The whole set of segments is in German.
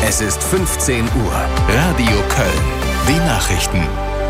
Es ist 15 Uhr. Radio Köln. Die Nachrichten.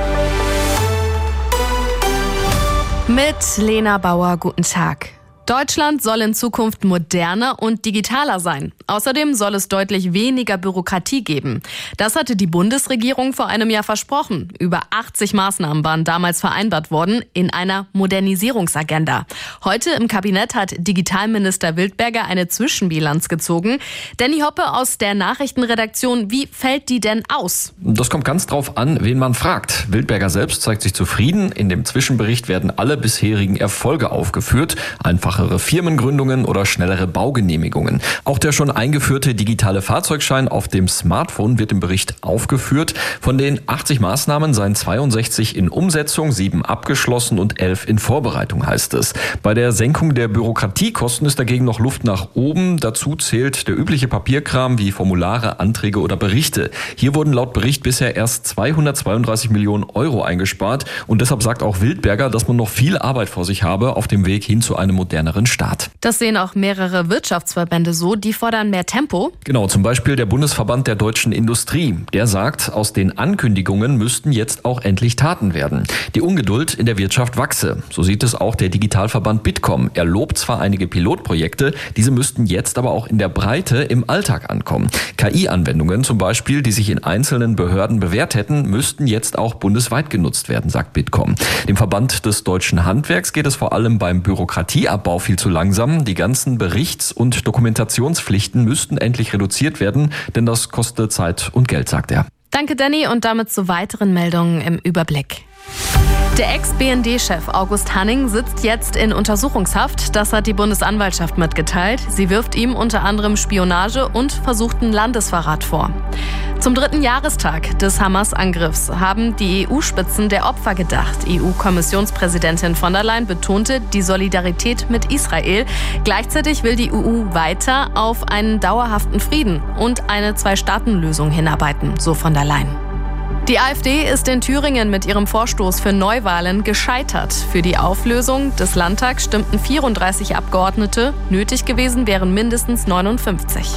Mit Lena Bauer, guten Tag. Deutschland soll in Zukunft moderner und digitaler sein. Außerdem soll es deutlich weniger Bürokratie geben. Das hatte die Bundesregierung vor einem Jahr versprochen. Über 80 Maßnahmen waren damals vereinbart worden in einer Modernisierungsagenda. Heute im Kabinett hat Digitalminister Wildberger eine Zwischenbilanz gezogen. Danny Hoppe aus der Nachrichtenredaktion, wie fällt die denn aus? Das kommt ganz drauf an, wen man fragt. Wildberger selbst zeigt sich zufrieden. In dem Zwischenbericht werden alle bisherigen Erfolge aufgeführt. Einfachere Firmengründungen oder schnellere Baugenehmigungen. Auch der schon eingeführte digitale Fahrzeugschein auf dem Smartphone wird im Bericht aufgeführt. Von den 80 Maßnahmen seien 62 in Umsetzung, 7 abgeschlossen und 11 in Vorbereitung, heißt es. Bei der Senkung der Bürokratiekosten ist dagegen noch Luft nach oben. Dazu zählt der übliche Papierkram wie Formulare, Anträge oder Berichte. Hier wurden laut Bericht bisher erst 232 Millionen Euro eingespart. Und deshalb sagt auch Wildberger, dass man noch viel Arbeit vor sich habe auf dem Weg hin zu einem moderneren Staat. Das sehen auch mehrere Wirtschaftsverbände so, die fordern mehr Tempo. Genau, zum Beispiel der Bundesverband der deutschen Industrie. Der sagt, aus den Ankündigungen müssten jetzt auch endlich Taten werden. Die Ungeduld in der Wirtschaft wachse. So sieht es auch der Digitalverband Bitkom. Er lobt zwar einige Pilotprojekte, diese müssten jetzt aber auch in der Breite im Alltag ankommen. KI-Anwendungen zum Beispiel, die sich in einzelnen Behörden bewährt hätten, müssten jetzt auch bundesweit genutzt werden, sagt Bitkom. Dem Verband des deutschen Handwerks geht es vor allem beim Bürokratieabbau viel zu langsam. Die ganzen Berichts- und Dokumentationspflichten müssten endlich reduziert werden, denn das kostet Zeit und Geld, sagt er. Danke, Danny, und damit zu weiteren Meldungen im Überblick. Der Ex-BND-Chef August Hanning sitzt jetzt in Untersuchungshaft. Das hat die Bundesanwaltschaft mitgeteilt. Sie wirft ihm unter anderem Spionage und versuchten Landesverrat vor. Zum 3. Jahrestag des Hamas-Angriffs haben die EU-Spitzen der Opfer gedacht. EU-Kommissionspräsidentin von der Leyen betonte die Solidarität mit Israel. Gleichzeitig will die EU weiter auf einen dauerhaften Frieden und eine Zwei-Staaten-Lösung hinarbeiten, so von der Leyen. Die AfD ist in Thüringen mit ihrem Vorstoß für Neuwahlen gescheitert. Für die Auflösung des Landtags stimmten 34 Abgeordnete. Nötig gewesen wären mindestens 59.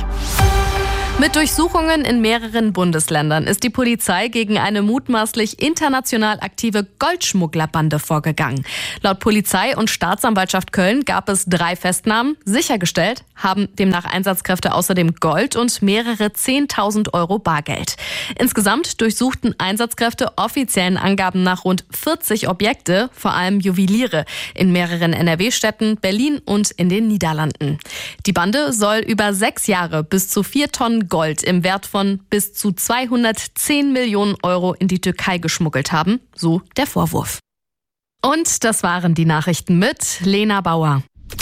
Mit Durchsuchungen in mehreren Bundesländern ist die Polizei gegen eine mutmaßlich international aktive Goldschmugglerbande vorgegangen. Laut Polizei und Staatsanwaltschaft Köln gab es 3 Festnahmen. Sichergestellt haben demnach Einsatzkräfte außerdem Gold und mehrere 10.000 Euro Bargeld. Insgesamt durchsuchten Einsatzkräfte offiziellen Angaben nach rund 40 Objekte, vor allem Juweliere, in mehreren NRW-Städten, Berlin und in den Niederlanden. Die Bande soll über 6 Jahre bis zu 4 Tonnen Gold im Wert von bis zu 210 Millionen Euro in die Türkei geschmuggelt haben, so der Vorwurf. Und das waren die Nachrichten mit Lena Bauer.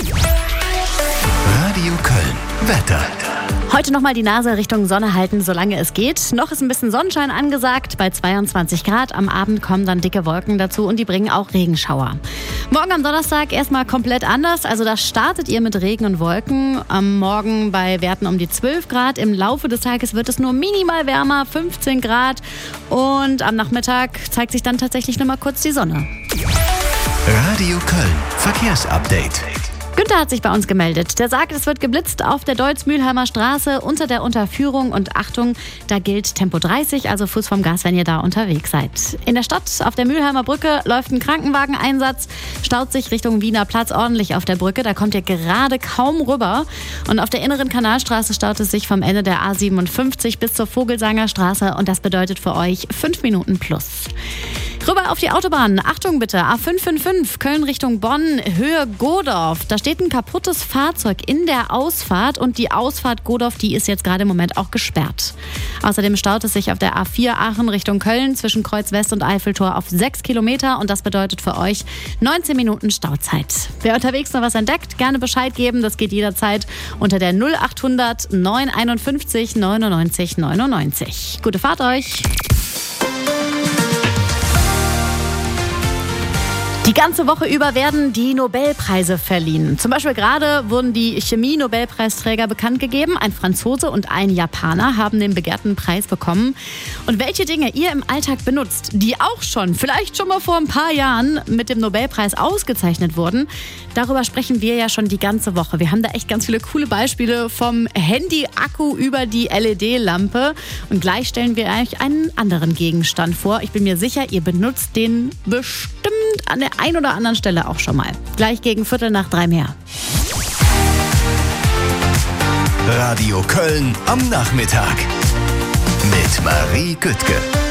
Radio Köln. Wetter. Heute nochmal die Nase Richtung Sonne halten, solange es geht. Noch ist ein bisschen Sonnenschein angesagt bei 22 Grad. Am Abend kommen dann dicke Wolken dazu und die bringen auch Regenschauer. Morgen am Donnerstag erstmal komplett anders. Also da startet ihr mit Regen und Wolken. Am Morgen bei Werten um die 12 Grad. Im Laufe des Tages wird es nur minimal wärmer, 15 Grad. Und am Nachmittag zeigt sich dann tatsächlich nochmal kurz die Sonne. Radio Köln. Verkehrsupdate. Günther hat sich bei uns gemeldet. Der sagt, es wird geblitzt auf der Deutz-Mülheimer Straße unter der Unterführung. Und Achtung, da gilt Tempo 30, also Fuß vom Gas, wenn ihr da unterwegs seid. In der Stadt auf der Mülheimer Brücke läuft ein Krankenwageneinsatz. Staut sich Richtung Wiener Platz ordentlich auf der Brücke. Da kommt ihr gerade kaum rüber. Und auf der inneren Kanalstraße staut es sich vom Ende der A57 bis zur Vogelsanger Straße. Und das bedeutet für euch 5 Minuten plus. Rüber auf die Autobahn. Achtung bitte, A555 Köln Richtung Bonn, Höhe Godorf. Da steht ein kaputtes Fahrzeug in der Ausfahrt und die Ausfahrt Godorf, die ist jetzt gerade im Moment auch gesperrt. Außerdem staut es sich auf der A4 Aachen Richtung Köln zwischen Kreuz West und Eiffeltor auf 6 Kilometer und das bedeutet für euch 19 Minuten Stauzeit. Wer unterwegs noch was entdeckt, gerne Bescheid geben. Das geht jederzeit unter der 0800 951 99 99. Gute Fahrt euch! Die ganze Woche über werden die Nobelpreise verliehen. Zum Beispiel gerade wurden die Chemie-Nobelpreisträger bekannt gegeben. Ein Franzose und ein Japaner haben den begehrten Preis bekommen. Und welche Dinge ihr im Alltag benutzt, die auch vielleicht schon mal vor ein paar Jahren mit dem Nobelpreis ausgezeichnet wurden, darüber sprechen wir ja schon die ganze Woche. Wir haben da echt ganz viele coole Beispiele vom Handy-Akku über die LED-Lampe. Und gleich stellen wir euch einen anderen Gegenstand vor. Ich bin mir sicher, ihr benutzt den bestimmt an der ein oder anderen Stelle auch schon mal. Gleich gegen 2:45 mehr. Radio Köln am Nachmittag. Mit Marie Güttke.